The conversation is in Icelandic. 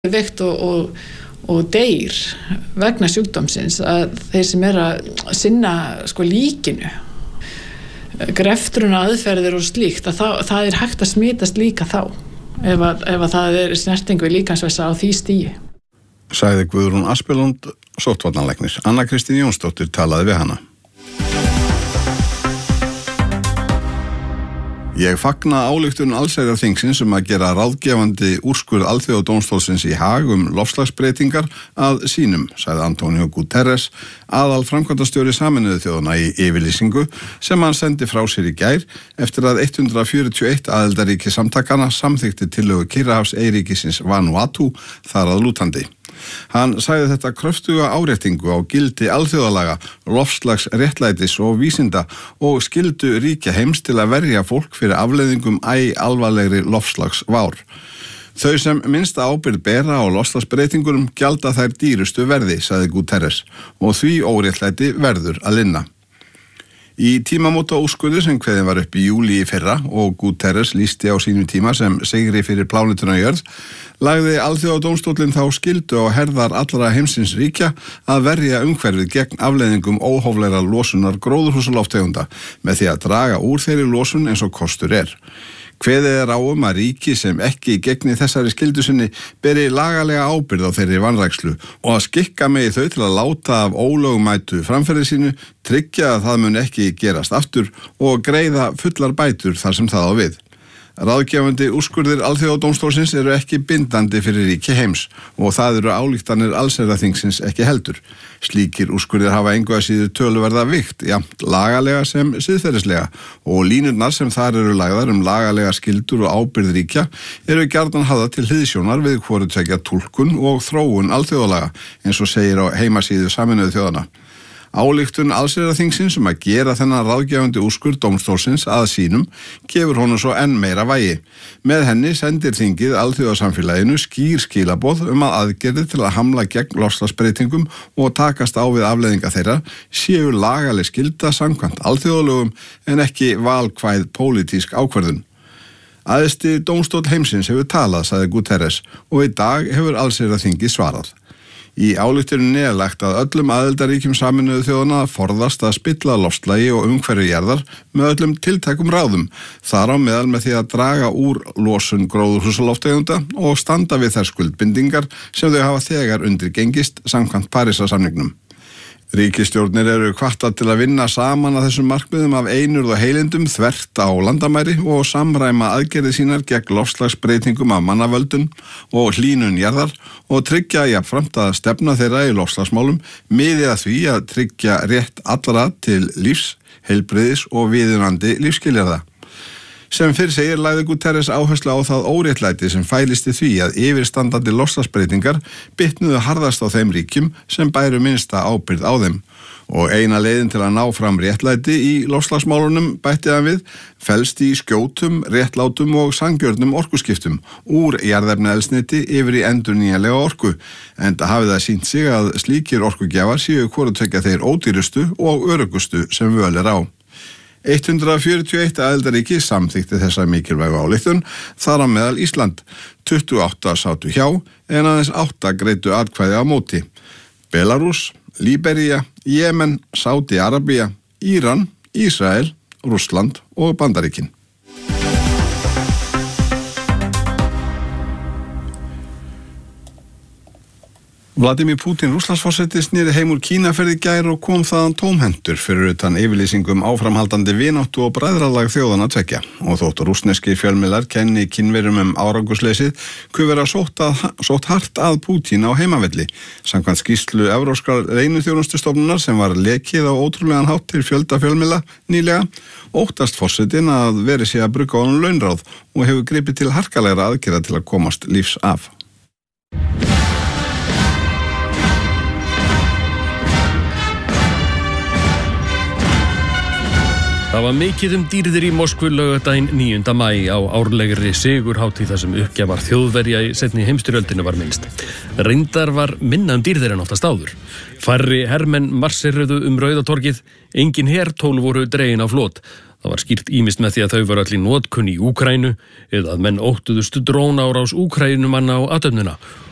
veikt og deyr vegna sjúkdómsins að þeir sem að sinna líkinu, greftruna aðferðir og slíkt, að það hægt að smitast líka þá ef það snerting við líkamsvessa á því stigi. Sagði Guðrún Aspelund, sóttvarnalæknir. Anna Kristín Jónsdóttir talaði við hana. Ég fagna ályktun allsherjarþingsins að gera ráðgefandi úrskurð Alþjóðadómstólsins í Haag loftslagsbreytingar að sínum, sagði Antonio Guterres, aðal framkvæmdastjóri Sameinuðu þjóðanna í yfirlýsingu sem hann sendi frá sér í gær eftir að 141 aðildarríki samtakanna samþykkti tillögu Kyrrahafseyríkisins Vanuatu þar að lútandi. Hann sagði þetta kröftuga áréttingu á gildi alþjóðalaga, loftslagsréttlætis og vísinda og skyldu ríkja heims til að verja fólk fyrir afleiðingum alvarlegri loftslagsvár. Þau sem minnsta ábyrgð bera á loftslagsbreytingunum gjalda þær dýrustu verði, sagði Guterres, og því óréttlæti verður að linna. Í tímamóta úrskurði sem kveðin var upp í júlí í fyrra og Guterres lýsti á sínum tíma sem sigri fyrir plánetuna jörð, lagði Alþjóðadómstóllinn þá skyldu á herðar allra heimsins ríkja að verja umhverfið gegn afleiðingum óhóflegra losunar gróðurhúsalofttegunda með því að draga úr þeirri losun eins og kostur er. Kveðið á að ríki sem ekki gegni þessari skyldu sinni beri lagalega ábyrgð á þeirri vanrækslu og að skikka megi þau til að láta af ólögmætu framferði sínu, tryggja að það mun ekki gerast aftur og greiða fullar bætur þar sem það á við. Ráðgefandi úrskurðir Alþjóðadómstólsins eru ekki bindandi fyrir ríki heims og það eru ályktanir allsherjarþingsins ekki heldur. Slíkir úrskurðir hafa engu að síður töluverða vikt, jafnt lagalega sem siðferðislega og línurnar sem þar eru lagðar lagalega skyldur og ábyrgð ríkja eru gjarnan hafðar til hliðsjónar við hvoru tveggja túlkun og þróun alþjóðalaga eins og segir á heimasíðu Sameinuðu þjóðanna. Ályktun allsherjarþingsins að gera þennan ráðgefandi úrskurð dómstólsins að sínum gefur honum svo enn meira vægi. Með henni sendir þingið alþjóðasamfélaginu skýr skilaboð að aðgerðir til að hamla gegn loftslagsbreytingum og takast á við afleiðinga þeirra séu lagaleg skylda samkvæmt alþjóðalögum en ekki valkvæð pólitísk ákvörðun. Æðsti dómstóll heimsins hefur talað, sagði Guterres, og í dag hefur allsherjarþingið svarað. Í ályktuninni lagt að öllum aðildarríkjum Sameinuðu þjóðanna forðast að spilla loftslagi og umhverfi jarðar með öllum tiltækum ráðum, þar á meðal með því að draga úr losun gróðurhúsalofttegunda og standa við þær skuldbindingar sem þau hafa þegar undirgengist samkvæmt Parísarsamningnum. Ríkisstjórnir eru hvattar til að vinna saman að þessum markmiðum af einurð og heilindum þvert á landamæri og samræma aðgerðir sínar gegn loftslagsbreytingum af mannavöldum og hlýnun jarðar og tryggja jafnframt að stefna þeirra í loftslagsmálum miði að því að tryggja rétt allra til lífs, heilbrigðis og viðunandi lífsskilyrða. Sem fyrr segir lagði Guterres áherslu á það óréttlæti sem fælist í því að yfirstandandi loftslagsbreytingar bitnuðu harðast á þeim ríkjum sem bæru minnsta ábyrgð á þeim. Og eina leiðin til að ná fram réttlæti í loftslagsmálunum, bætti hann við, felst í skjótum, réttlátum og sanngjörnum orkuskiptum úr jarðefnaeldsneyti yfir í endurnýjanlega orku, enda hafi það sýnt sig að slíkir orkugjafar séu hvoru tveggja þeir ódýrustu og öruggustu sem völ er á. 141 aðildarríki samþykkti þessa mikilvægu ályktun, þar á meðal Ísland. 28 sátu hjá en aðeins 8 greiddu atkvæði á móti. Belarus, Líbería, Jemen, Sádi-Arabía, Íran, Ísrael, Rússland og Bandaríkin. Vladimir Putin, Rússlandsforseti, sneri heim úr Kínaferð í gær og kom þaðan tómhentur fyrir utan yfirlýsingum áframhaldandi vináttu og bræðralag þjóðanna tveggja. Og þótt rússneski fjölmiðlar kenni Kínverjum árangursleysið, vera sótt hart að Putin á heimavelli. Samkvæmt skýrslu evrópskrar leyniþjónustustofnunar sem var lekið á ótrúlegan hátt til fjölda fjölmiðla nýlega, óttast forsetinn að veri sé að brugga honum launráð og hefur gripið til harkalegra aðgerða til að komast lífs af. Það var mikið dýrðir í Moskvu laugardaginn 9. maí á árlegri sigurhátíð þar sem uppgjafar Þjóðverja í seinni heimsstyrjöldinni var minnst. Reyndar var minna dýrðir en oftast áður. Færri hermenn marsiruðu Rauða torgið, engin hertól voru dregin á flot. Það var skýrt ýmist með því að þau voru allir notkun í Úkraínu eða að menn óttuðust drónaárás Úkraínumanna á athöfnina